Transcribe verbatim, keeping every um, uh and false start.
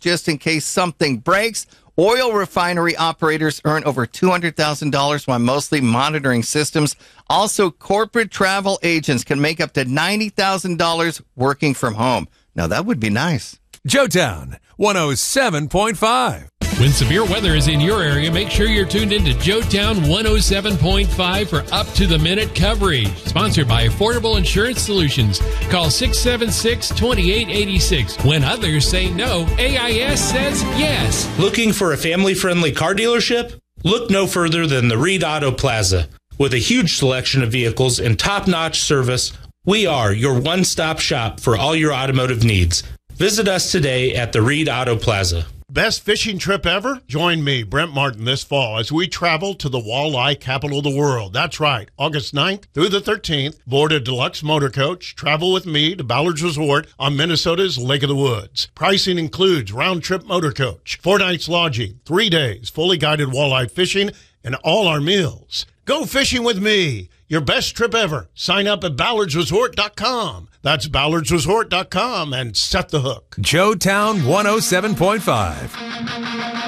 just in case something breaks. Oil refinery operators earn over two hundred thousand dollars while mostly monitoring systems. Also, corporate travel agents can make up to ninety thousand dollars working from home. Now, that would be nice. Joetown, one oh seven point five. When severe weather is in your area, make sure you're tuned into Joetown one oh seven point five for up-to-the-minute coverage. Sponsored by Affordable Insurance Solutions. Call six seven six, two eight eight six. When others say no, A I S says yes. Looking for a family-friendly car dealership? Look no further than the Reed Auto Plaza. With a huge selection of vehicles and top-notch service, we are your one-stop shop for all your automotive needs. Visit us today at the Reed Auto Plaza. Best fishing trip ever? Join me, Brent Martin, this fall as we travel to the walleye capital of the world. That's right, August ninth through the thirteenth. Board a deluxe motor coach. Travel with me to Ballard's Resort on Minnesota's Lake of the Woods. Pricing includes round-trip motor coach, four nights lodging, three days, fully guided walleye fishing, and all our meals. Go fishing with me. Your best trip ever. Sign up at ballards resort dot com. That's ballards resort dot com and set the hook. Joetown one oh seven point five.